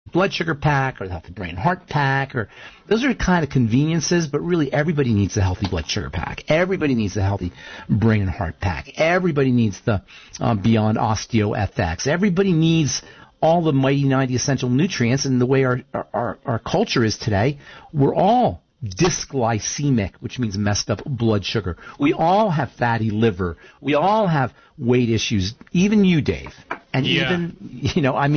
blood sugar pack or the healthy brain and heart pack, or those are kind of conveniences, but really everybody needs the healthy blood sugar pack. Everybody needs the healthy brain and heart pack. Everybody needs the Beyond Osteo FX. Everybody needs all the Mighty 90 essential nutrients. And the way our culture is today, we're all dysglycemic, which means messed up blood sugar. We all have fatty liver. We all have weight issues. Even you, Dave. And even,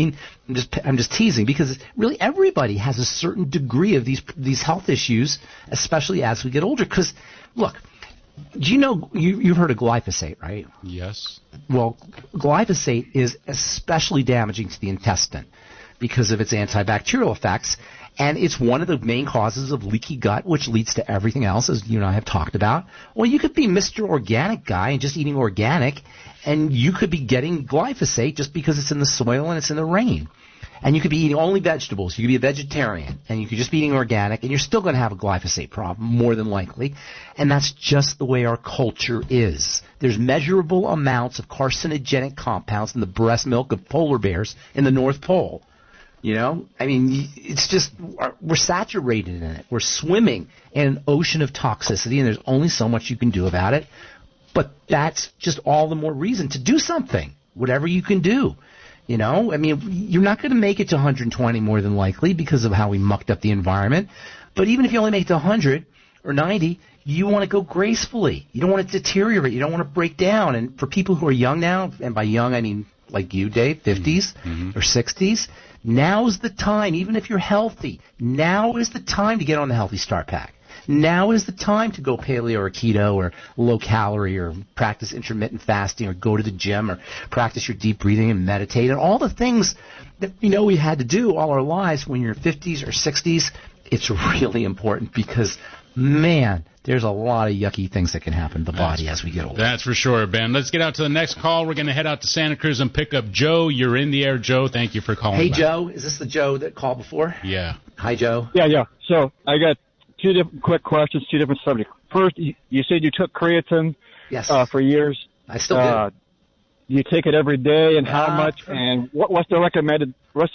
I'm just teasing, because really everybody has a certain degree of these health issues, especially as we get older. Because, look, do you know, you've heard of glyphosate, right? Yes. Well, glyphosate is especially damaging to the intestine because of its antibacterial effects. And it's one of the main causes of leaky gut, which leads to everything else, as you and I have talked about. Well, you could be Mr. Organic guy and just eating organic, and you could be getting glyphosate just because it's in the soil and it's in the rain. And you could be eating only vegetables. You could be a vegetarian, and you could just be eating organic, and you're still going to have a glyphosate problem, more than likely. And that's just the way our culture is. There's measurable amounts of carcinogenic compounds in the breast milk of polar bears in the North Pole. You know, I mean, it's just, we're saturated in it. We're swimming in an ocean of toxicity, and there's only so much you can do about it. But that's just all the more reason to do something, whatever you can do. You know, I mean, you're not going to make it to 120 more than likely because of how we mucked up the environment. But even if you only make it to 100 or 90, you want to go gracefully. You don't want to deteriorate. You don't want to break down. And for people who are young now, and by young I mean like you, Dave, 50s or 60s, now's the time, even if you're healthy, now is the time to get on the Healthy Start Pack. Now is the time to go paleo or keto or low calorie or practice intermittent fasting or go to the gym or practice your deep breathing and meditate and all the things that we had to do all our lives when you're 50s or 60s. It's really important because, man, there's a lot of yucky things that can happen to the body as we get older. That's for sure, Ben. Let's get out to the next call. We're going to head out to Santa Cruz and pick up Joe. You're in the air, Joe. Thank you for calling. Hey, back. Joe. Is this the Joe that called before? Yeah. Hi, Joe. Yeah. So I got two different quick questions, two different subjects. First, you said you took creatine for years. I still do. You take it every day, and how much? And what's the recommended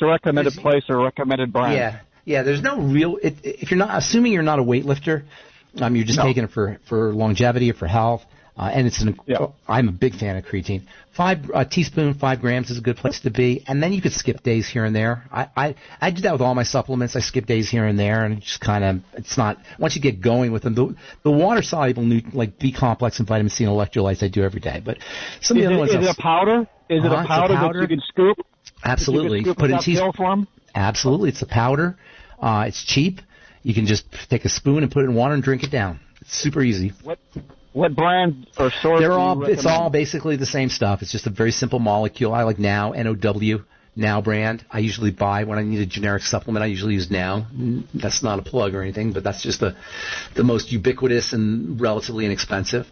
place or recommended brand? Yeah. There's no real. If you're not assuming you're not a weightlifter, you're just taking it for longevity or for health. And I'm a big fan of creatine. A teaspoon, 5 grams is a good place to be. And then you could skip days here and there. I do that with all my supplements. I skip days here and there, and it just kind of, it's not, once you get going with them, the water soluble, like B complex and vitamin C and electrolytes I do every day. But some of the other ones. Is it a powder? Is it a powder that you can scoop? Absolutely. Put in teaspoon form? Absolutely. It's a powder. It's cheap. You can just take a spoon and put it in water and drink it down. It's super easy. What brand or source? It's all basically the same stuff. It's just a very simple molecule. I like Now, N-O-W, Now brand. I usually buy when I need a generic supplement. I usually use Now. That's not a plug or anything, but that's just the most ubiquitous and relatively inexpensive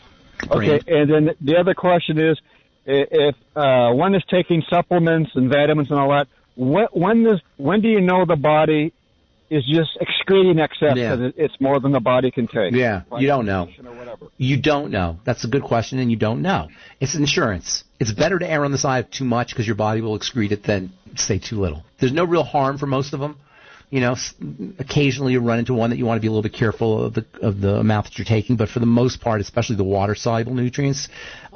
brand. Okay, and then the other question is, if one is taking supplements and vitamins and all that, when do you know the body is just excreting excess because it's more than the body can take? Yeah, you don't know. You don't know. That's a good question, and you don't know. It's insurance. It's better to err on the side of too much because your body will excrete it than say too little. There's no real harm for most of them. You know, occasionally you run into one that you want to be a little bit careful of the amount that you're taking, but for the most part, especially the water-soluble nutrients,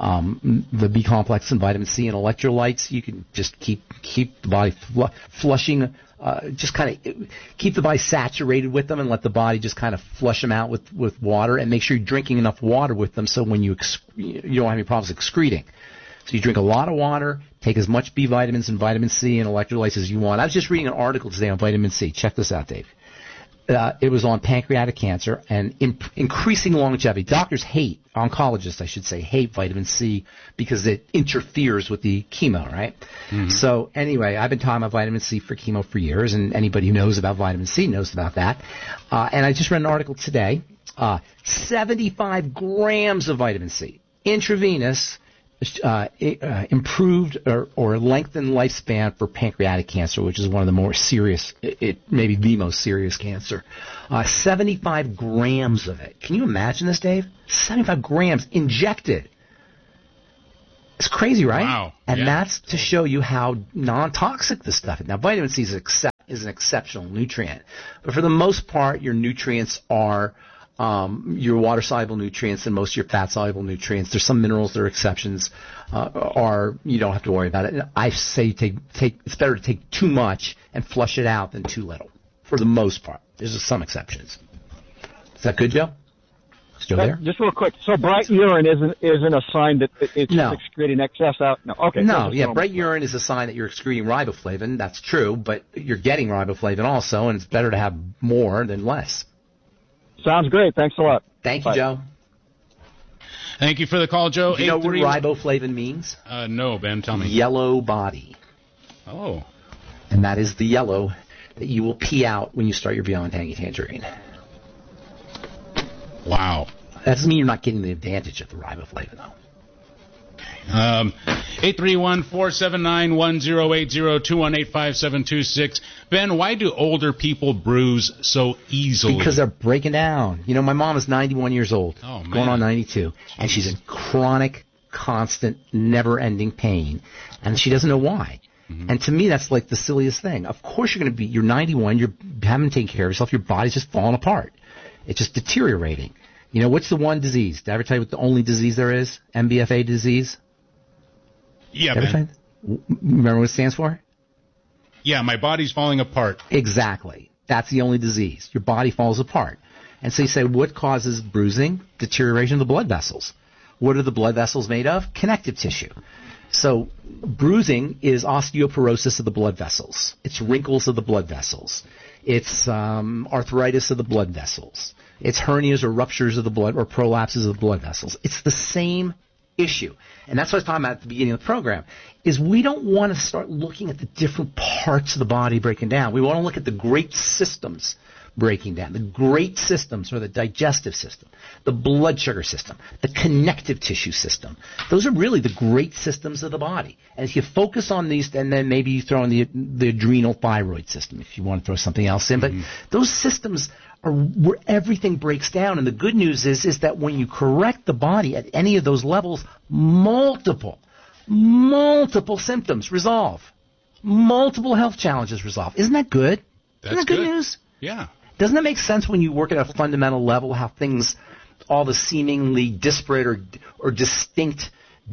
the B complex and vitamin C and electrolytes, you can just keep the body flushing. Just kind of keep the body saturated with them and let the body just kind of flush them out with water, and make sure you're drinking enough water with them so when you don't have any problems excreting. So you drink a lot of water, take as much B vitamins and vitamin C and electrolytes as you want. I was just reading an article today on vitamin C. Check this out, Dave. It was on pancreatic cancer and increasing longevity. Doctors oncologists I should say, hate vitamin C because it interferes with the chemo, right? Mm-hmm. So anyway, I've been talking about vitamin C for chemo for years, and anybody who knows about vitamin C knows about that. And I just read an article today, 75 grams of vitamin C, intravenous, improved or lengthened lifespan for pancreatic cancer, which is one of the more serious, maybe the most serious cancer. 75 grams of it. Can you imagine this, Dave? 75 grams injected. It's crazy, right? Wow. And that's to show you how non-toxic this stuff is. Now, vitamin C is is an exceptional nutrient. But for the most part, your nutrients are your water-soluble nutrients and most of your fat-soluble nutrients. There's some minerals that are exceptions. You don't have to worry about it. I say it's better to take too much and flush it out than too little. For the most part, there's some exceptions. Is that good, Joe? Still there? Just real quick. So bright urine isn't a sign that it's No. excreting excess out? No. Okay. No, yeah, bright urine is a sign that you're excreting riboflavin. That's true, but you're getting riboflavin also, and it's better to have more than less. Sounds great. Thanks a lot. Thank you, Bye. Joe. Thank you for the call, Joe. Do you know what riboflavin means? No, Ben, tell me. Yellow body. Oh. And that is the yellow that you will pee out when you start your Beyond Tangy Tangerine. Wow. That doesn't mean you're not getting the advantage of the riboflavin, though. 831-479-1080-218-5726. Ben, why do older people bruise so easily? Because they're breaking down. You know, my mom is 91 years old, going on 92, and she's in chronic, constant, never-ending pain, and she doesn't know why. Mm-hmm. And to me, that's like the silliest thing. Of course you're 91, you haven't taken care of yourself, your body's just falling apart. It's just deteriorating. You know, what's the one disease? Did I ever tell you what the only disease there is? MBFA disease? Yeah, Ben. Remember what it stands for? Yeah, my body's falling apart. Exactly. That's the only disease. Your body falls apart. And so you say, what causes bruising? Deterioration of the blood vessels. What are the blood vessels made of? Connective tissue. So bruising is osteoporosis of the blood vessels. It's wrinkles of the blood vessels. It's arthritis of the blood vessels. It's hernias or ruptures of the blood or prolapses of the blood vessels. It's the same issue. And that's what I was talking about at the beginning of the program, is we don't want to start looking at the different parts of the body breaking down. We want to look at the great systems breaking down. The great systems are the digestive system, the blood sugar system, the connective tissue system. Those are really the great systems of the body. And if you focus on these, and then maybe you throw in the adrenal thyroid system if you want to throw something else in. But those systems are where everything breaks down. And the good news is that when you correct the body at any of those levels, multiple symptoms resolve. Multiple health challenges resolve. Isn't that good? That's Isn't that good news? Yeah. Doesn't it make sense when you work at a fundamental level how things, all the seemingly disparate or distinct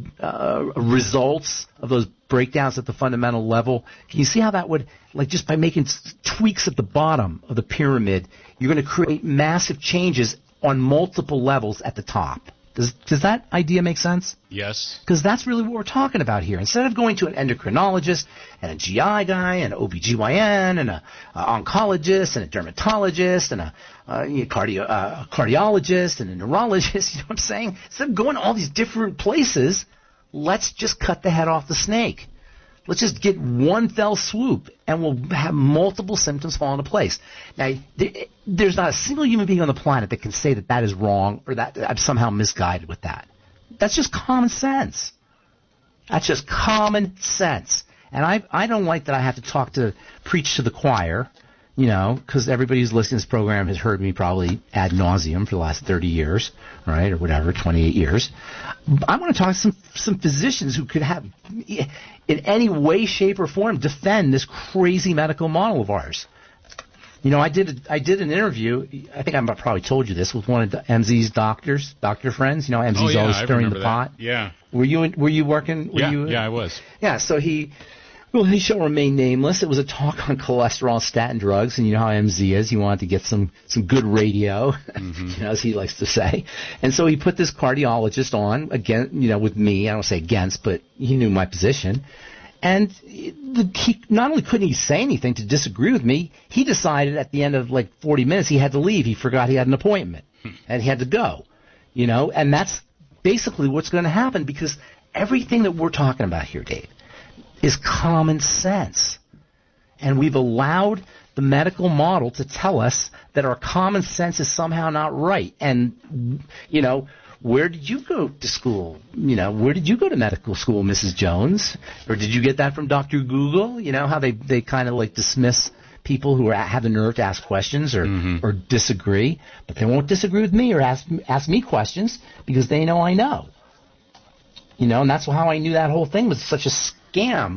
results of those breakdowns at the fundamental level? Can you see how that would, like just by making tweaks at the bottom of the pyramid, you're going to create massive changes on multiple levels at the top? Does that idea make sense? Yes. Because that's really what we're talking about here. Instead of going to an endocrinologist and a GI guy and an OBGYN and an oncologist and a dermatologist and a cardiologist and a neurologist, you know what I'm saying? Instead of going to all these different places, let's just cut the head off the snake. Let's just get one fell swoop, and we'll have multiple symptoms fall into place. Now, there's not a single human being on the planet that can say that that is wrong or that I'm somehow misguided with that. That's just common sense. That's just common sense. And I don't like that I have to preach to the choir, you know, because everybody who's listening to this program has heard me probably ad nauseum for the last 30 years, right, or whatever, 28 years. I want to talk to some physicians who could have, in any way, shape, or form, defend this crazy medical model of ours. You know, I did an interview. I think I probably told you this with one of MZ's doctor friends. You know, MZ's always stirring the pot. Yeah. Were you working? Yeah, I was. Yeah. So he shall remain nameless. It was a talk on cholesterol, statin drugs, and you know how MZ is. He wanted to get some good radio, you know, as he likes to say. And so he put this cardiologist on, again, you know, with me. I don't say against, but he knew my position. And he not only couldn't he say anything to disagree with me, he decided at the end of like 40 minutes he had to leave. He forgot he had an appointment, and he had to go, you know. And that's basically what's going to happen, because everything that we're talking about here, Dave, is common sense. And we've allowed the medical model to tell us that our common sense is somehow not right. And, you know, where did you go to school? You know, where did you go to medical school, Mrs. Jones? Or did you get that from Dr. Google? You know, how they kind of like dismiss people who have the nerve to ask questions or disagree. But they won't disagree with me or ask me questions because they know I know. You know, and that's how I knew that whole thing was such a scam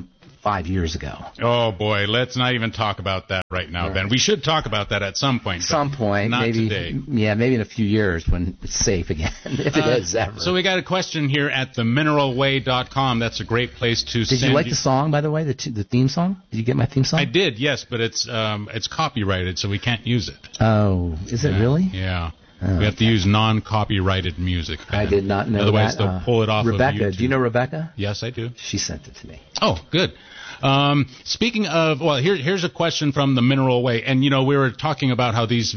5 years ago. Oh, boy. Let's not even talk about that right now, Ben. We should talk about that at some point. Not maybe today. Yeah, maybe in a few years when it's safe again, if it is ever. So we got a question here at themineralway.com. That's a great place to Did you like the song, by the way, the theme song? Did you get my theme song? I did, yes, but it's copyrighted, so we can't use it. Oh, is it really? Yeah. Oh, we have to use non-copyrighted music. I did not know Otherwise, that. they'll pull it off Rebecca, of YouTube. do you know Rebecca? Yes, I do. She sent it to me. Oh, good. Speaking of, well, here's a question from the Mineral Way, and we were talking about how these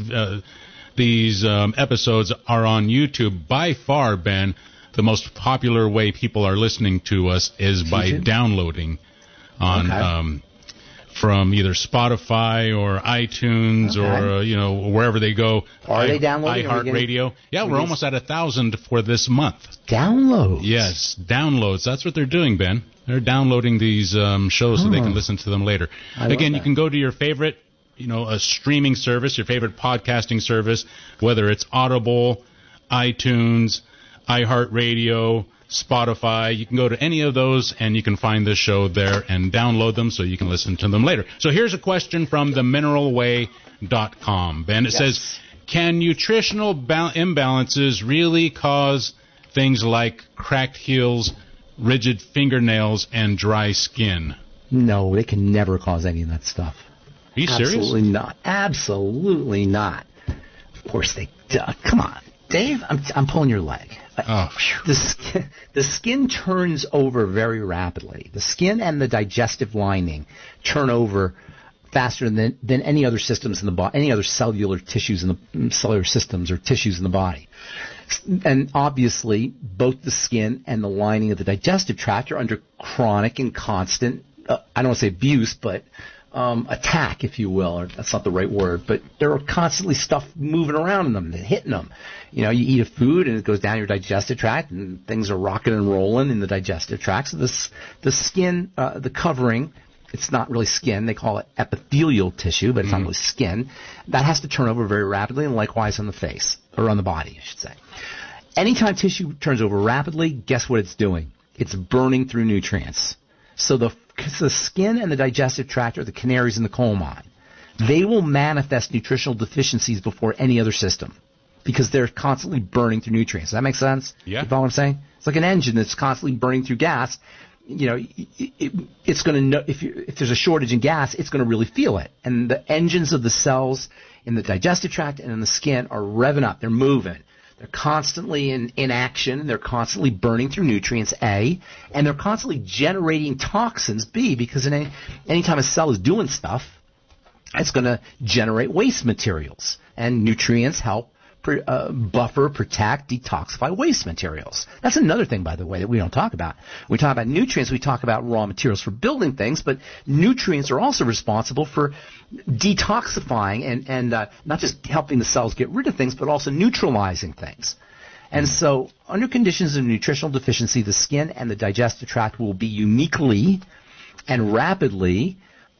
episodes are on YouTube. By far, Ben, the most popular way people are listening to us is by downloading on from either Spotify or iTunes or wherever they go. Are they downloading? iHeartRadio. Yeah, we're almost at 1,000 for this month. Downloads. Yes, downloads. That's what they're doing, Ben. They're downloading these shows so they can listen to them later. Again, you can go to your favorite, a streaming service, your favorite podcasting service, whether it's Audible, iTunes, iHeartRadio, Spotify. You can go to any of those and you can find this show there and download them so you can listen to them later. So here's a question from themineralway.com. Ben, it says, can nutritional imbalances really cause things like cracked heels, rigid fingernails, and dry skin? No, they can never cause any of that stuff. Are you serious? Absolutely not. Absolutely not. Of course they do. Come on, Dave, I'm pulling your leg. Oh. The skin turns over very rapidly. The skin and the digestive lining turn over faster than any other systems in the body, any other cellular tissues in the cellular systems or tissues in the body. And obviously, both the skin and the lining of the digestive tract are under chronic and constant, I don't want to say abuse, but attack, if you will, or that's not the right word, but there are constantly stuff moving around in them and hitting them. You eat a food and it goes down your digestive tract and things are rocking and rolling in the digestive tract. So the skin, the covering, it's not really skin. They call it epithelial tissue, but it's not really skin. That has to turn over very rapidly, and likewise on the face, or on the body, I should say. Anytime tissue turns over rapidly, guess what it's doing? It's burning through nutrients. So the skin and the digestive tract are the canaries in the coal mine. They will manifest nutritional deficiencies before any other system because they're constantly burning through nutrients. Does that make sense? Yeah. You follow what I'm saying? It's like an engine that's constantly burning through gas. It's going to know if there's a shortage in gas, it's going to really feel it. And the engines of the cells in the digestive tract and in the skin are revving up. They're moving. They're constantly in action. They're constantly burning through nutrients, A, and they're constantly generating toxins, B, because anytime a cell is doing stuff, it's going to generate waste materials. And nutrients help buffer, protect, detoxify waste materials. That's another thing, by the way, that we don't talk about. When we talk about nutrients, we talk about raw materials for building things, but nutrients are also responsible for detoxifying and not just helping the cells get rid of things, but also neutralizing things. And so under conditions of nutritional deficiency, the skin and the digestive tract will be uniquely and rapidly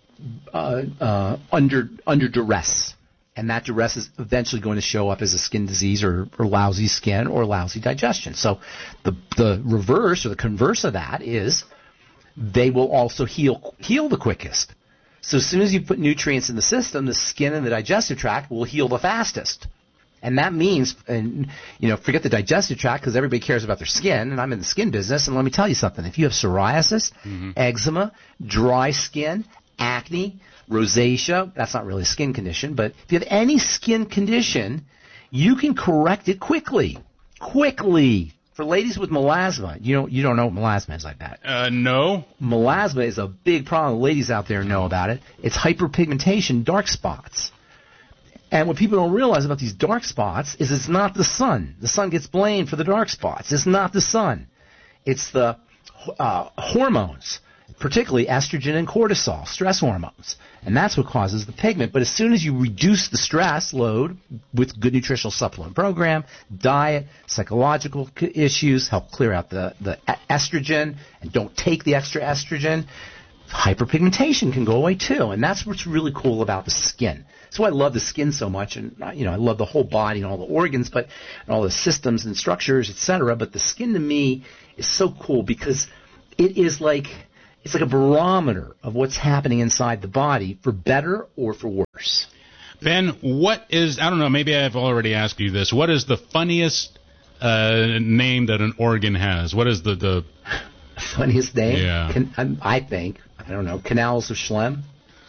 under duress. And that duress is eventually going to show up as a skin disease or lousy skin or lousy digestion. So the reverse or the converse of that is they will also heal the quickest. So as soon as you put nutrients in the system, the skin and the digestive tract will heal the fastest. And that means, forget the digestive tract because everybody cares about their skin, and I'm in the skin business, and let me tell you something. If you have psoriasis, eczema, dry skin, acne, rosacea, that's not really a skin condition, but if you have any skin condition, you can correct it quickly. Quickly. For ladies with melasma, you don't know what melasma is like that. No. Melasma is a big problem. Ladies out there know about it. It's hyperpigmentation, dark spots. And what people don't realize about these dark spots is it's not the sun. The sun gets blamed for the dark spots. It's not the sun. It's the hormones, particularly estrogen and cortisol, stress hormones. And that's what causes the pigment. But as soon as you reduce the stress load with good nutritional supplement program, diet, psychological issues, help clear out the estrogen, and don't take the extra estrogen, hyperpigmentation can go away too. And that's what's really cool about the skin. That's why I love the skin so much. And, I love the whole body and all the organs, and all the systems and structures, etc. But the skin to me is so cool because it is like It's like a barometer of what's happening inside the body, for better or for worse. Ben, what is, I don't know, maybe I've already asked you this. What is the funniest name that an organ has? What is the funniest name? Yeah. I think, I don't know, Canals of Schlem?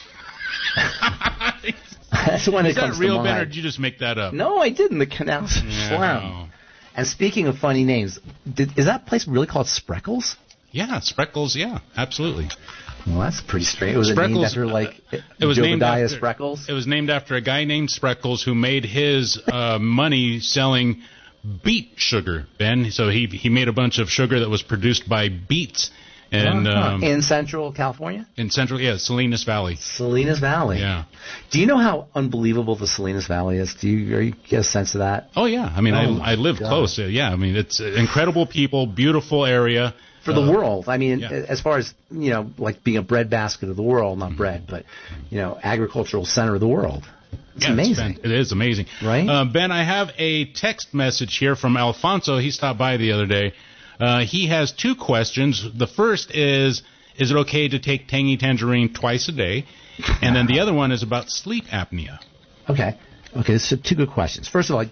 That's the one that comes to mind. Is that real, Ben, or did you just make that up? No, I didn't. The Canals of Schlem. No. And speaking of funny names, is that place really called Spreckles? Yeah, Spreckles, yeah, absolutely. Well, that's pretty strange. Was it named after, like, it was named after Spreckles? It was named after a guy named Spreckles who made his money selling beet sugar, Ben. So he made a bunch of sugar that was produced by beets. And in Central California? In Central, yeah, Salinas Valley. Salinas Valley. Yeah. Do you know how unbelievable the Salinas Valley is? Do you get a sense of that? Oh, yeah. I mean, I live close. Yeah, I mean, it's incredible people, beautiful area. For the world. I mean, as far as, like being a breadbasket of the world, not bread, but, agricultural center of the world. It's amazing. It is amazing. Right? Ben, I have a text message here from Alfonso. He stopped by the other day. He has two questions. The first is it okay to take Tangy Tangerine twice a day? And then the other one is about sleep apnea. Okay, so two good questions. First of all,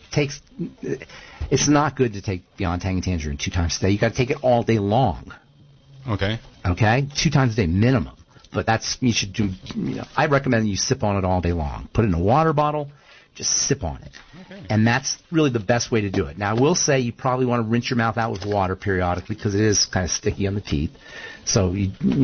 it's not good to take Beyond Tangy Tangerine 2 times a day. You got to take it all day long. Okay. 2 times a day minimum. But you should do, I recommend you sip on it all day long. Put it in a water bottle, just sip on it. Okay. And that's really the best way to do it. Now, I will say you probably want to rinse your mouth out with water periodically because it is kind of sticky on the teeth. So,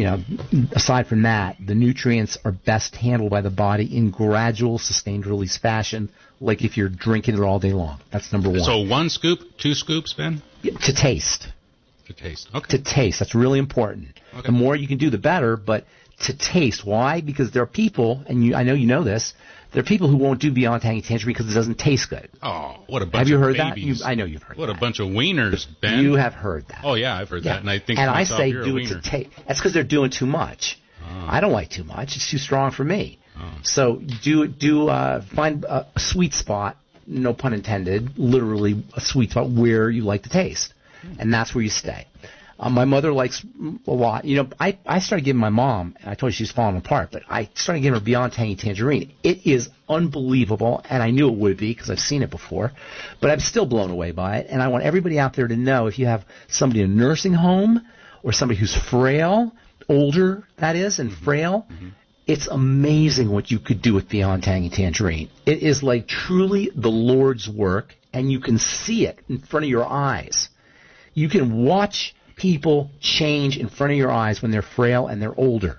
aside from that, the nutrients are best handled by the body in gradual, sustained release fashion, like if you're drinking it all day long. That's number one. So 1 scoop, 2 scoops, Ben? To taste. To taste, okay. To taste. That's really important. Okay. The more you can do, the better, but to taste. Why? Because there are people, and I know you know this, there are people who won't do Beyond Tangy Tangerine because it doesn't taste good. Oh, what a bunch of babies. Have you heard that? I know you've heard that. What a bunch of wieners, Ben. You have heard that. Oh, yeah, I've heard that. And I think I say do it to taste. That's because they're doing too much. Oh. I don't like too much. It's too strong for me. Oh. So find a sweet spot, no pun intended, literally a sweet spot where you like to taste. And that's where you stay. My mother likes a lot. I started giving my mom, and I told you she's falling apart, but I started giving her Beyond Tangy Tangerine. It is unbelievable, and I knew it would be because I've seen it before, but I'm still blown away by it. And I want everybody out there to know if you have somebody in a nursing home or somebody who's frail, older, that is, and frail, it's amazing what you could do with Beyond Tangy Tangerine. It is like truly the Lord's work, and you can see it in front of your eyes. You can watch people change in front of your eyes when they're frail and they're older.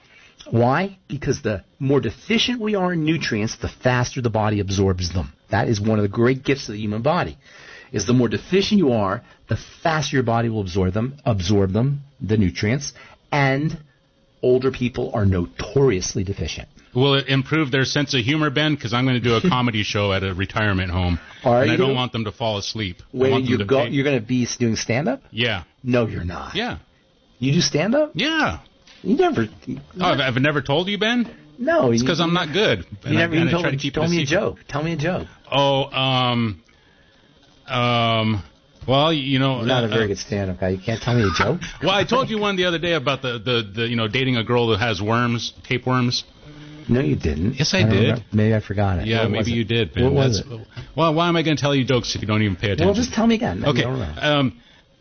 Why? Because the more deficient we are in nutrients, the faster the body absorbs them. That is one of the great gifts of the human body, is the more deficient you are, the faster your body will absorb them, the nutrients, and older people are notoriously deficient. Will it improve their sense of humor, Ben? Because I'm going to do a comedy show at a retirement home, and I don't want them to fall asleep. Wait, you're going to be doing stand-up? Yeah. No, you're not. Yeah. You do stand-up? Yeah. You never... Oh, I've never told you, Ben? No. It's because I'm not good. You never even told me a joke. Tell me a joke. Oh, well, You're not a very good stand-up guy. You can't tell me a joke? Well, I told you one the other day about the dating a girl that has worms, tapeworms. No, you didn't. Yes, I did. Remember. Maybe I forgot it. Yeah, maybe you did, Ben. What was it? Well, why am I going to tell you jokes if you don't even pay attention? Well, just tell me again. Maybe okay.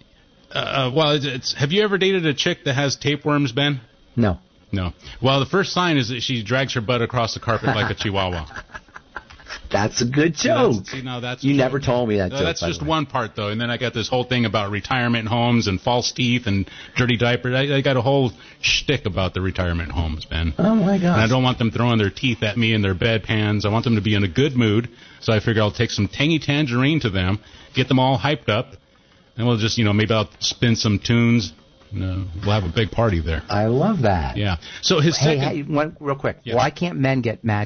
Have you ever dated a chick that has tapeworms, Ben? No. Well, the first sign is that she drags her butt across the carpet like a chihuahua. That's a good joke. You never told me that joke. That's just one part, though. And then I got this whole thing about retirement homes and false teeth and dirty diapers. I got a whole shtick about the retirement homes, Ben. Oh, my gosh. And I don't want them throwing their teeth at me in their bedpans. I want them to be in a good mood. So I figure I'll take some Tangy Tangerine to them, get them all hyped up, and we'll just, maybe I'll spin some tunes. We'll have a big party there. I love that. Yeah. So one real quick. Yeah. Why can't men get mad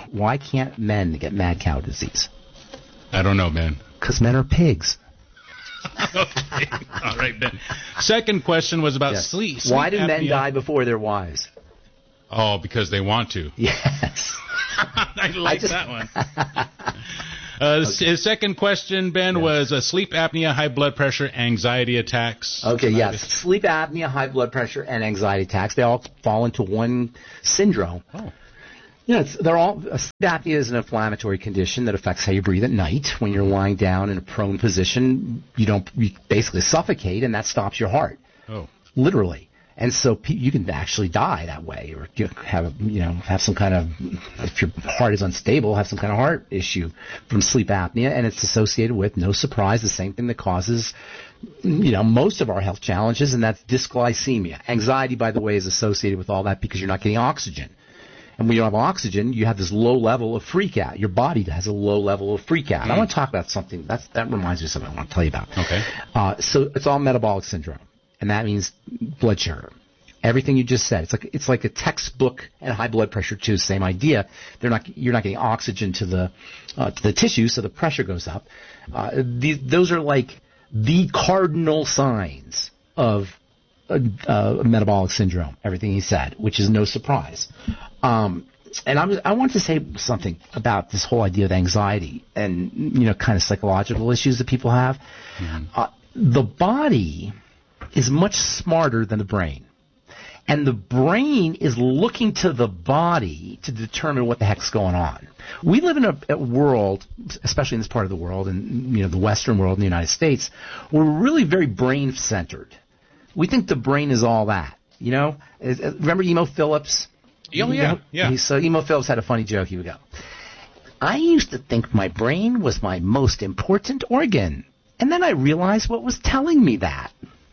cow disease? I don't know, man. Because men are pigs. Okay. All right, Ben. Second question was about sleep. Why do men die before their wives? Oh, because they want to. Yes. I like that one. His second question, Ben, was sleep apnea, high blood pressure, anxiety attacks. Okay, yes. Sleep apnea, high blood pressure, and anxiety attacks. They all fall into one syndrome. Oh. Yeah, sleep apnea is an inflammatory condition that affects how you breathe at night. When you're lying down in a prone position, you basically suffocate, and that stops your heart. Oh. Literally. And so you can actually die that way, or have some kind of, if your heart is unstable, have some kind of heart issue from sleep apnea, and it's associated with, no surprise, the same thing that causes, most of our health challenges, and that's dysglycemia. Anxiety, by the way, is associated with all that because you're not getting oxygen. And when you don't have oxygen, you have this low level of freak out. Your body has a low level of freak out. I want to talk about something that reminds me of something I want to tell you about. Okay. So it's all metabolic syndrome. And that means blood sugar. Everything you just said. It's like a textbook and high blood pressure too. Same idea. You're not getting oxygen to the tissue, so the pressure goes up. Those are like the cardinal signs of metabolic syndrome. Everything he said, which is no surprise. And I want to say something about this whole idea of anxiety and kind of psychological issues that people have. Mm-hmm. The body is much smarter than the brain. And the brain is looking to the body to determine what the heck's going on. We live in a world, especially in this part of the world, and the Western world in the United States, we're really very brain-centered. We think the brain is all that. Remember Emo Phillips? Oh, yeah. So Emo Phillips had a funny joke. He would go, I used to think my brain was my most important organ. And then I realized what was telling me that.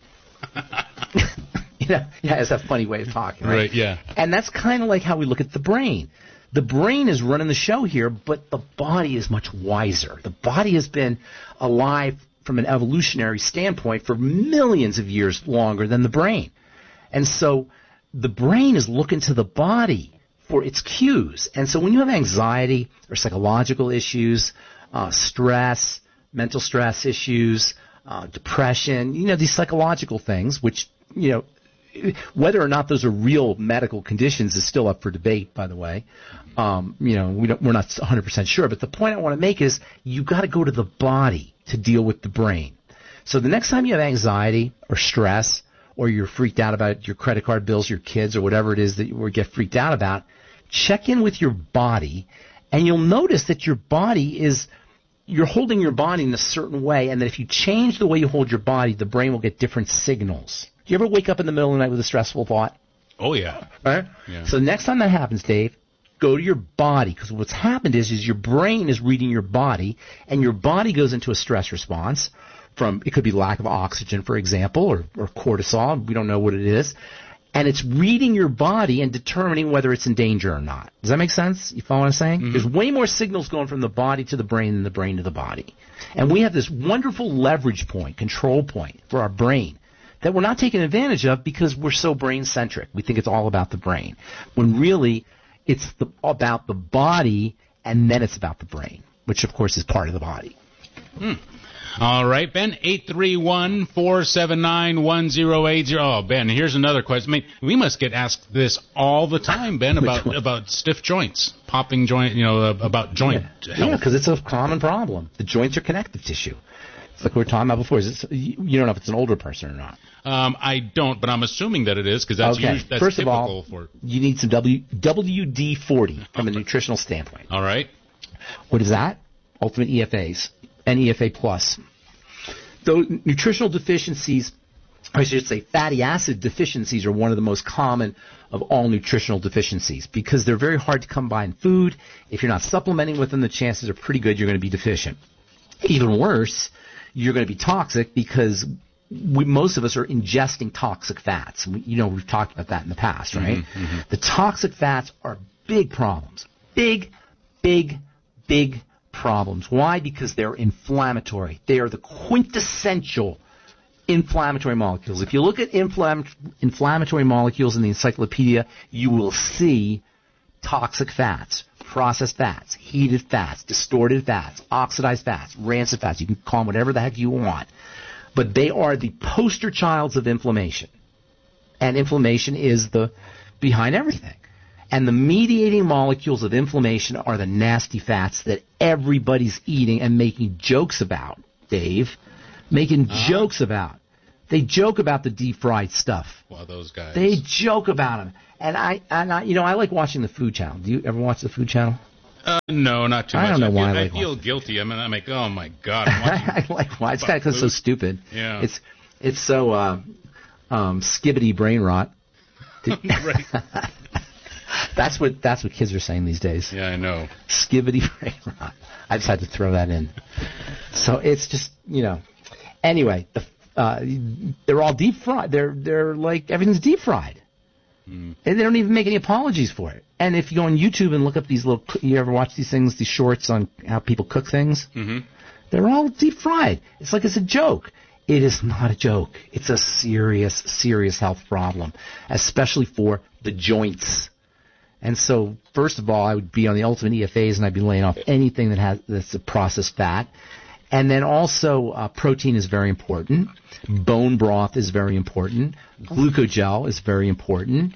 It's a funny way of talking, right? Right, yeah. And that's kind of like how we look at the brain. The brain is running the show here, but the body is much wiser. The body has been alive from an evolutionary standpoint for millions of years longer than the brain. And so the brain is looking to the body for its cues. And so when you have anxiety or psychological issues, stress, mental stress issues, depression, these psychological things, which, whether or not those are real medical conditions is still up for debate, by the way. We're not 100% sure. But the point I want to make is you've got to go to the body to deal with the brain. So the next time you have anxiety or stress, or you're freaked out about your credit card bills, your kids, or whatever it is that you get freaked out about, check in with your body, and you'll notice that your body you're holding your body in a certain way, and that if you change the way you hold your body, the brain will get different signals. Do you ever wake up in the middle of the night with a stressful thought? Oh, yeah. Right? Yeah. So next time that happens, Dave, go to your body, because what's happened is your brain is reading your body, and your body goes into a stress response from, it could be lack of oxygen, for example, or cortisol. We don't know what it is. And it's reading your body and determining whether it's in danger or not. Does that make sense? You follow what I'm saying? Mm-hmm. There's way more signals going from the body to the brain than the brain to the body. And we have this wonderful leverage point, control point for our brain that we're not taking advantage of because we're so brain-centric. We think it's all about the brain, when really it's about the body, and then it's about the brain, which, of course, is part of the body. All right, Ben, 831-479-1080. Oh, Ben, here's another question. I mean, we must get asked this all the time, Ben, about stiff joints, popping joint, about joint health. Yeah, because it's a common problem. The joints are connective tissue. It's like we were talking about before. You don't know if it's an older person or not. I don't, but I'm assuming that it is, because that's First typical of all, you need some WD-40 from a nutritional standpoint. All right. What is that? Ultimate EFAs. And EFA Plus. Those nutritional deficiencies, I should say fatty acid deficiencies, are one of the most common of all nutritional deficiencies because they're very hard to come by in food. If you're not supplementing with them, the chances are pretty good you're going to be deficient. Even worse, you're going to be toxic because most of us are ingesting toxic fats. We've talked about that in the past, right? Mm-hmm, mm-hmm. The toxic fats are big problems. Big problems. Why? Because they're inflammatory. They are the quintessential inflammatory molecules. If you look at inflammatory molecules in the encyclopedia, you will see toxic fats, processed fats, heated fats, distorted fats, oxidized fats, rancid fats. You can call them whatever the heck you want. But they are the poster childs of inflammation. And inflammation is behind everything. And the mediating molecules of inflammation are the nasty fats that everybody's eating and making jokes about, Dave. Making jokes about. They joke about the deep-fried stuff. Well, those guys. They joke about them. And I like watching the Food Channel. Do you ever watch the Food Channel? No, not too much. I don't know why I feel guilty. I mean, I'm like, oh my God. I like why. It's kind of because it's so stupid. Yeah. It's so skibbity brain rot. Right. That's what kids are saying these days. Yeah, I know. Skibbity brain rot. I just had to throw that in. So it's just, Anyway, they're all deep fried. They're like everything's deep fried. And they don't even make any apologies for it. And if you go on YouTube and look up these you ever watch these things, these shorts on how people cook things? Mm-hmm. They're all deep fried. It's like it's a joke. It is not a joke. It's a serious, serious health problem, especially for the joints. And so, first of all, I would be on the ultimate EFAs and I'd be laying off anything that's a processed fat. And then also, protein is very important. Bone broth is very important. Glucogel is very important.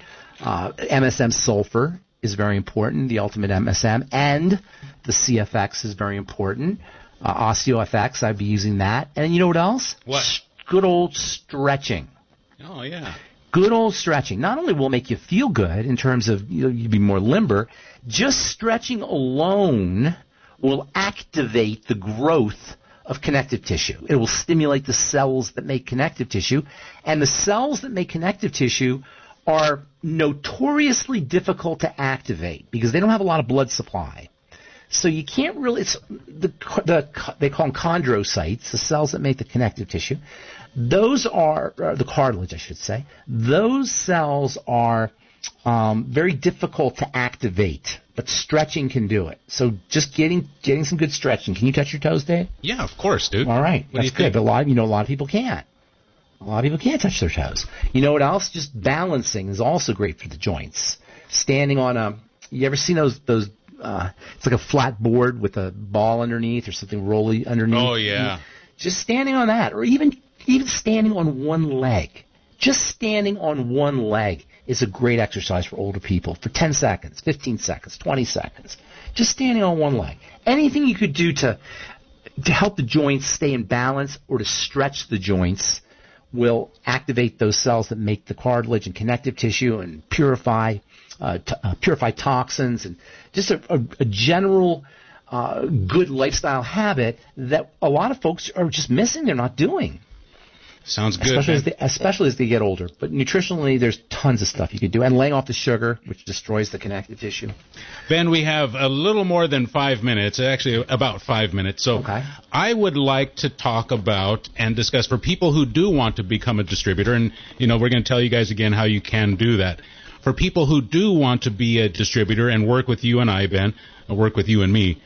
MSM sulfur is very important. The ultimate MSM. And the CFX is very important. OsteoFX, I'd be using that. And you know what else? What? Good old stretching. Oh, yeah. Good old stretching. Not only will make you feel good in terms of you'll be more limber, just stretching alone will activate the growth of connective tissue. It will stimulate the cells that make connective tissue. And the cells that make connective tissue are notoriously difficult to activate because they don't have a lot of blood supply. So you can't really, they call them chondrocytes, the cells that make the connective tissue. Those are, the cartilage, I should say. Those cells are very difficult to activate, but stretching can do it. So just getting some good stretching. Can you touch your toes, Dave? Yeah, of course, dude. All right, that's good. But a lot of people can't. A lot of people can't touch their toes. You know what else? Just balancing is also great for the joints. Standing on you ever seen those? It's like a flat board with a ball underneath or something rolly underneath. Oh yeah. Just standing on that, or even standing on one leg. Just standing on one leg is a great exercise for older people for 10 seconds, 15 seconds, 20 seconds. Just standing on one leg. Anything you could do to help the joints stay in balance or to stretch the joints will activate those cells that make the cartilage and connective tissue and purify toxins and just a general good lifestyle habit that a lot of folks are just missing. They're not doing. Sounds good. Especially as they get older. But nutritionally, there's tons of stuff you could do. And laying off the sugar, which destroys the connective tissue. Ben, we have a little more than 5 minutes, actually about 5 minutes. So okay. I would like to talk about and discuss for people who do want to become a distributor, and we're going to tell you guys again how you can do that. For people who do want to be a distributor and work with you and I, Ben, or work with you and me,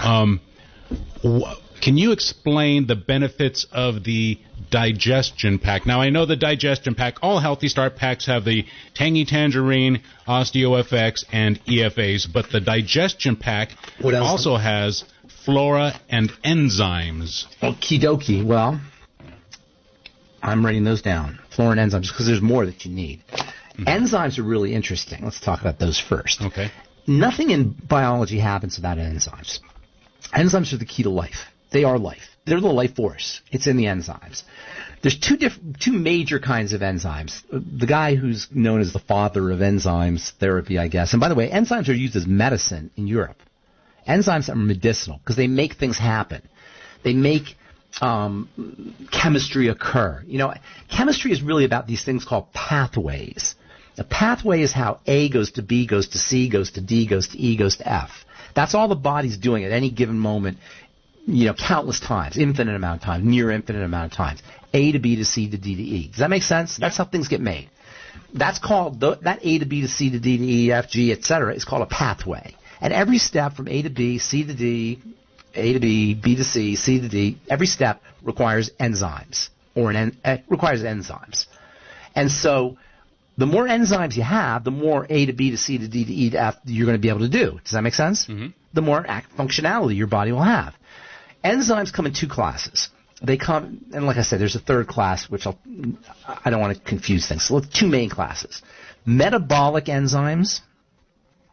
can you explain the benefits of the Digestion Pack? Now, I know the Digestion Pack, all Healthy Start packs have the Tangy Tangerine, OsteoFX, and EFAs, but the Digestion Pack also has Flora and Enzymes. Okie dokie. Well, I'm writing those down. Flora and Enzymes, because there's more that you need. Mm-hmm. Enzymes are really interesting. Let's talk about those first. Okay. Nothing in biology happens without enzymes. Enzymes are the key to life. They are life. They're the life force. It's in the enzymes. There's two major kinds of enzymes. The guy who's known as the father of enzymes therapy, I guess. And by the way, enzymes are used as medicine in Europe. Enzymes are medicinal because they make things happen. They make chemistry occur. Chemistry is really about these things called pathways. A pathway is how A goes to B, goes to C, goes to D, goes to E, goes to F. That's all the body's doing at any given moment. Countless times, infinite amount of times, near infinite amount of times. A to B to C to D to E. Does that make sense? That's how things get made. That's called, that A to B to C to D to E, F, G, etc. is called a pathway. And every step from A to B, C to D, A to B, B to C, C to D, every step requires enzymes, requires enzymes. And so, the more enzymes you have, the more A to B to C to D to E to F you're going to be able to do. Does that make sense? Mm-hmm. The more functionality your body will have. Enzymes come in two classes. They come, and like I said, there's a third class, which I don't want to confuse things. So two main classes. Metabolic enzymes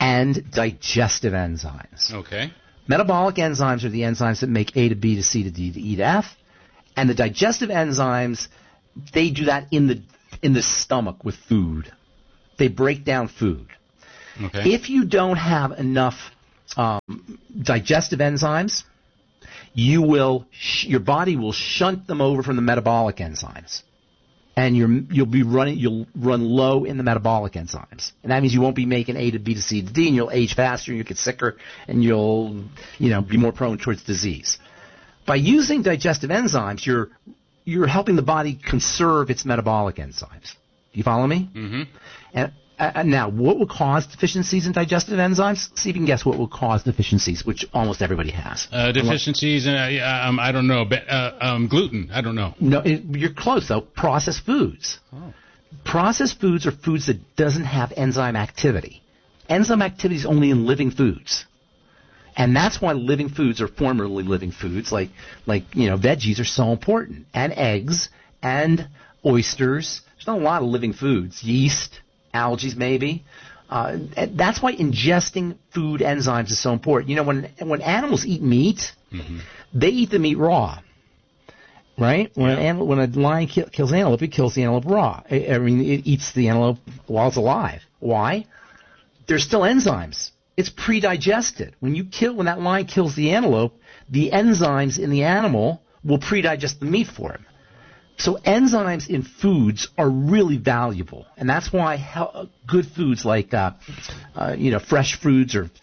and digestive enzymes. Okay. Metabolic enzymes are the enzymes that make A to B to C to D to E to F, and the digestive enzymes, they do that in the stomach with food. They break down food. Okay. If you don't have enough digestive enzymes, your body will shunt them over from the metabolic enzymes, and you'll run low in the metabolic enzymes, and that means you won't be making A to B to C to D, and you'll age faster, and you'll get sicker, and you'll be more prone towards disease. By using digestive enzymes, you're helping the body conserve its metabolic enzymes. Do you follow me? Mm-hmm. And now, what will cause deficiencies in digestive enzymes? See if you can guess what will cause deficiencies, which almost everybody has. Deficiencies, I don't know. Gluten, I don't know. No, you're close, though. Processed foods. Oh. Processed foods are foods that doesn't have enzyme activity. Enzyme activity is only in living foods. And that's why living foods or formerly living foods, like veggies are so important. And eggs and oysters. There's not a lot of living foods. Yeast, algae maybe. That's why ingesting food enzymes is so important. When animals eat meat, mm-hmm. they eat the meat raw. Right? When a lion kills an antelope, it kills the antelope raw. It eats the antelope while it's alive. Why? There's still enzymes. It's pre-digested. When that lion kills the antelope, the enzymes in the animal will pre-digest the meat for him. So enzymes in foods are really valuable, and that's why good foods like fresh foods or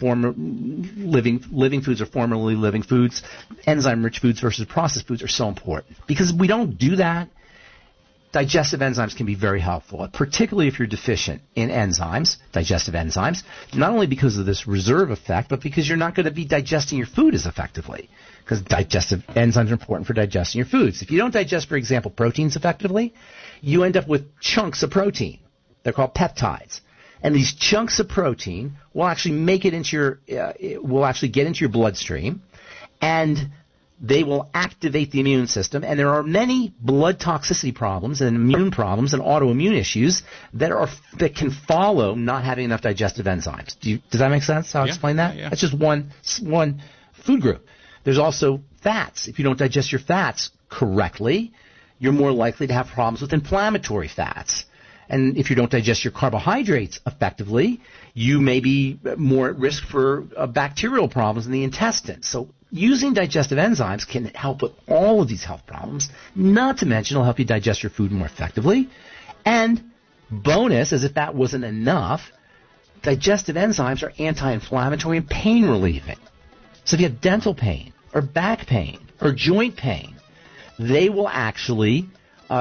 living foods or formerly living foods, enzyme-rich foods versus processed foods are so important. Because if we don't do that, digestive enzymes can be very helpful, particularly if you're deficient in enzymes, digestive enzymes, not only because of this reserve effect, but because you're not going to be digesting your food as effectively. Because digestive enzymes are important for digesting your foods. If you don't digest, for example, proteins effectively, you end up with chunks of protein. They're called peptides. And these chunks of protein will actually make it into get into your bloodstream, and they will activate the immune system. And there are many blood toxicity problems and immune problems and autoimmune issues that can follow not having enough digestive enzymes. Does that make sense? How I explain that? Yeah. That's just one food group. There's also fats. If you don't digest your fats correctly, you're more likely to have problems with inflammatory fats. And if you don't digest your carbohydrates effectively, you may be more at risk for bacterial problems in the intestine. So using digestive enzymes can help with all of these health problems, not to mention it'll help you digest your food more effectively. And bonus, as if that wasn't enough, digestive enzymes are anti-inflammatory and pain relieving. So if you have dental pain or back pain or joint pain, they will actually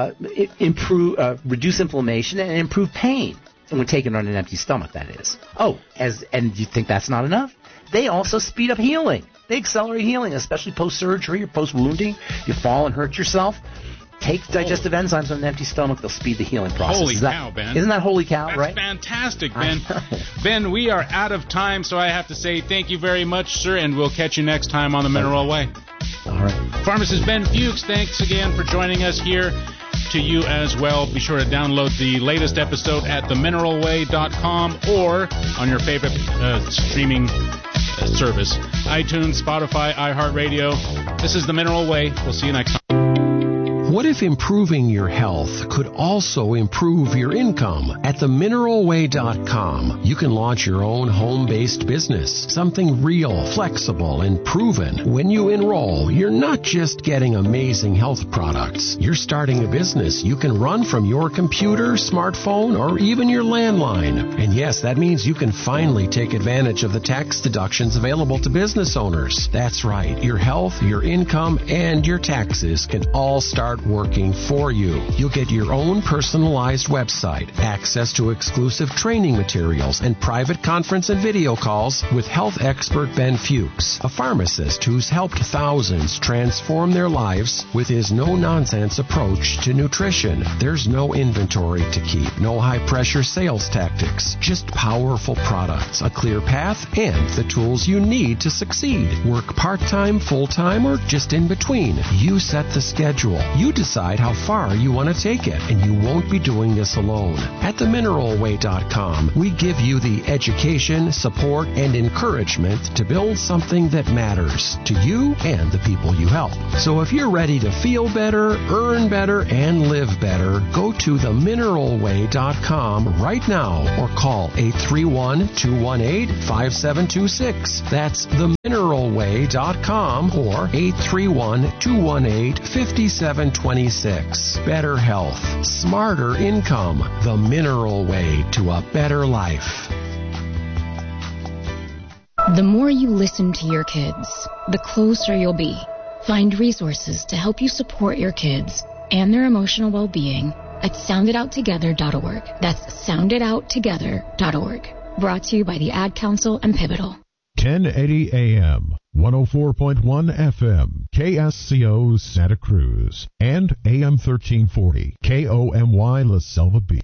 reduce inflammation and improve pain. And when taken on an empty stomach, that is. And you think that's not enough? They also speed up healing. They accelerate healing, especially post-surgery or post-wounding. You fall and hurt yourself. Take digestive enzymes on an empty stomach. They'll speed the healing process. Holy cow, Ben. Isn't that holy cow, right? That's fantastic, Ben. Ben, we are out of time, so I have to say thank you very much, sir, and we'll catch you next time on The Mineral Way. All right. Pharmacist Ben Fuchs, thanks again for joining us here. To you as well. Be sure to download the latest episode at themineralway.com or on your favorite streaming service. iTunes, Spotify, iHeartRadio. This is The Mineral Way. We'll see you next time. What if improving your health could also improve your income? At themineralway.com, you can launch your own home-based business, something real, flexible, and proven. When you enroll, you're not just getting amazing health products. You're starting a business you can run from your computer, smartphone, or even your landline. And yes, that means you can finally take advantage of the tax deductions available to business owners. That's right. Your health, your income, and your taxes can all start working for you. You'll get your own personalized website, access to exclusive training materials, and private conference and video calls with health expert Ben Fuchs, a pharmacist who's helped thousands transform their lives with his no-nonsense approach to nutrition. There's no inventory to keep, no high-pressure sales tactics, just powerful products, a clear path, and the tools you need to succeed. Work part-time, full-time, or just in between. You set the schedule. You decide how far you want to take it, and you won't be doing this alone. At themineralway.com, we give you the education, support, and encouragement to build something that matters to you and the people you help. So if you're ready to feel better, earn better, and live better, go to themineralway.com right now or call 831-218-5726. That's themineralway.com or 831-218-5726. Better health, smarter income, the Mineral Way to a better life. The more you listen to your kids, the closer you'll be. Find resources to help you support your kids and their emotional well-being at sounditouttogether.org. That's sounditouttogether.org. Brought to you by the Ad Council and Pivotal. 1080 AM, 104.1 FM, KSCO Santa Cruz, and AM 1340, KOMY La Selva Beach.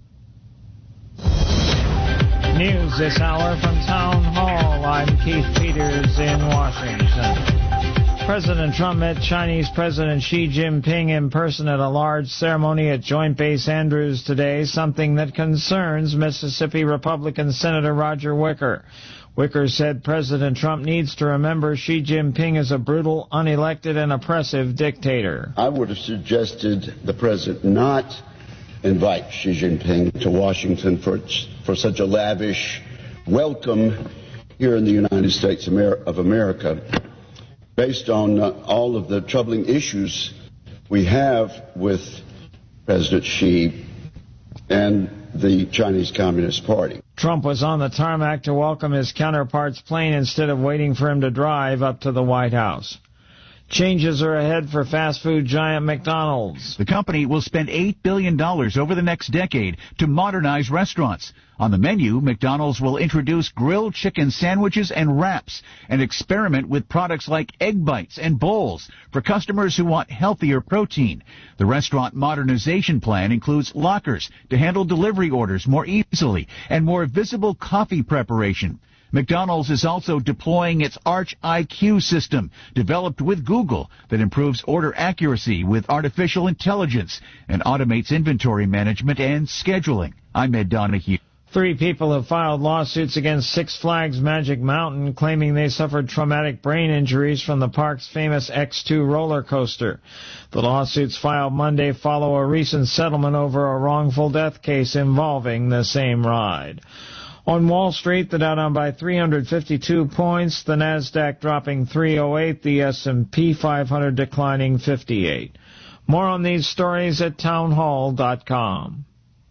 News this hour from Town Hall. I'm Keith Peters in Washington. President Trump met Chinese President Xi Jinping in person at a large ceremony at Joint Base Andrews today, something that concerns Mississippi Republican Senator Roger Wicker. Wicker said President Trump needs to remember Xi Jinping is a brutal, unelected, and oppressive dictator. I would have suggested the president not invite Xi Jinping to Washington for such a lavish welcome here in the United States of America, based on all of the troubling issues we have with President Xi and the Chinese Communist Party. Trump was on the tarmac to welcome his counterpart's plane instead of waiting for him to drive up to the White House. Changes are ahead for fast food giant McDonald's. The company will spend $8 billion over the next decade to modernize restaurants. On the menu, McDonald's will introduce grilled chicken sandwiches and wraps and experiment with products like egg bites and bowls for customers who want healthier protein. The restaurant modernization plan includes lockers to handle delivery orders more easily and more visible coffee preparation. McDonald's is also deploying its Arch IQ system, developed with Google, that improves order accuracy with artificial intelligence and automates inventory management and scheduling. I'm Ed Donahue. 3 people have filed lawsuits against Six Flags Magic Mountain, claiming they suffered traumatic brain injuries from the park's famous X2 roller coaster. The lawsuits filed Monday follow a recent settlement over a wrongful death case involving the same ride. On Wall Street, the Dow down by 352 points, the Nasdaq dropping 308, the S&P 500 declining 58. More on these stories at townhall.com.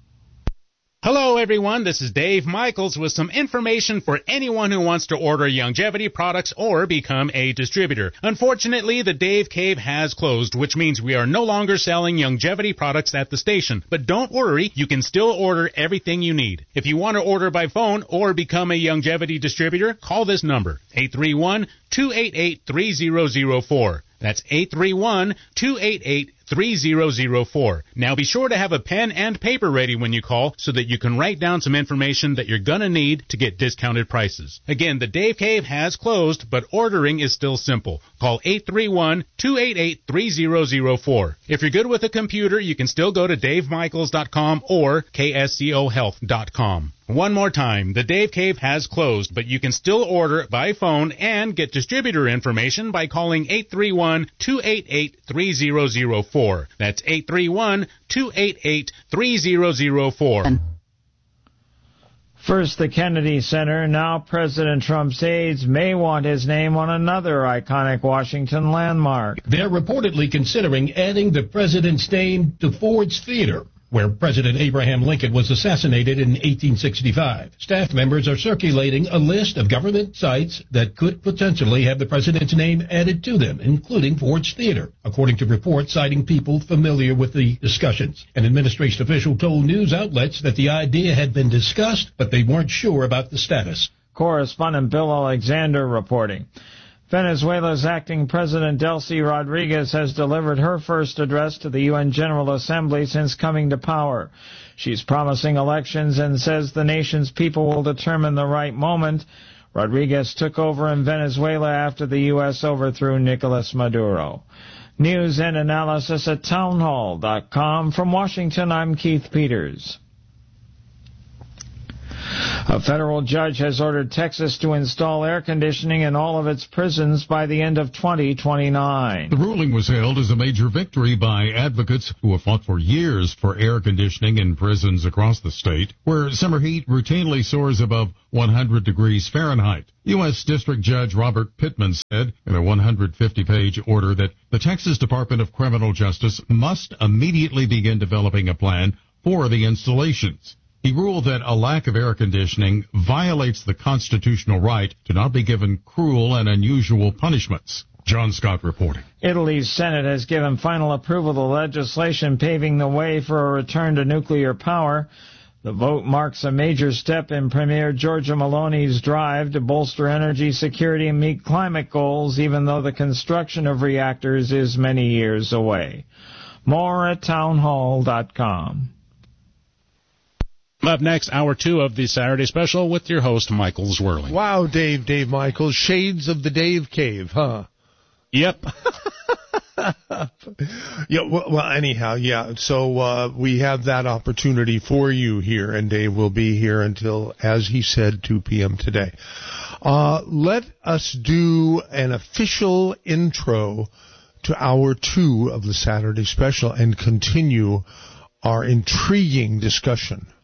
Hello, everyone. This is Dave Michaels with some information for anyone who wants to order Youngevity products or become a distributor. Unfortunately, the Dave Cave has closed, which means we are no longer selling Youngevity products at the station. But don't worry, you can still order everything you need. If you want to order by phone or become a Youngevity distributor, call this number, 831-288-3004. That's 831-288-3004. Now be sure to have a pen and paper ready when you call so that you can write down some information that you're going to need to get discounted prices. Again, the Dave Cave has closed, but ordering is still simple. Call 831-288-3004. If you're good with a computer, you can still go to davemichaels.com or kscohealth.com. One more time, the Dave Cave has closed, but you can still order by phone and get distributor information by calling 831-288-3004. That's 831-288-3004. First, the Kennedy Center. Now President Trump's aides may want his name on another iconic Washington landmark. They're reportedly considering adding the president's name to Ford's Theater, where President Abraham Lincoln was assassinated in 1865. Staff members are circulating a list of government sites that could potentially have the president's name added to them, including Ford's Theater, according to reports citing people familiar with the discussions. An administration official told news outlets that the idea had been discussed, but they weren't sure about the status. Correspondent Bill Alexander reporting. Venezuela's acting president Delcy Rodriguez has delivered her first address to the UN General Assembly since coming to power. She's promising elections and says the nation's people will determine the right moment. Rodriguez took over in Venezuela after the U.S. overthrew Nicolas Maduro. News and analysis at townhall.com. From Washington, I'm Keith Peters. A federal judge has ordered Texas to install air conditioning in all of its prisons by the end of 2029. The ruling was hailed as a major victory by advocates who have fought for years for air conditioning in prisons across the state, where summer heat routinely soars above 100 degrees Fahrenheit. U.S. District Judge Robert Pittman said in a 150-page order that the Texas Department of Criminal Justice must immediately begin developing a plan for the installations. He ruled that a lack of air conditioning violates the constitutional right to not be given cruel and unusual punishments. John Scott reporting. Italy's Senate has given final approval to legislation paving the way for a return to nuclear power. The vote marks a major step in Premier Giorgia Meloni's drive to bolster energy security and meet climate goals, even though the construction of reactors is many years away. More at townhall.com. Up next, hour 2 of the Saturday Special with your host, Michael Zwirling. Wow, Dave Michaels. Shades of the Dave Cave, huh? Yep. Yeah. Well, anyhow, yeah. So we have that opportunity for you here, and Dave will be here until, as he said, 2 p.m. today. Let us do an official intro to hour 2 of the Saturday Special and continue our intriguing discussion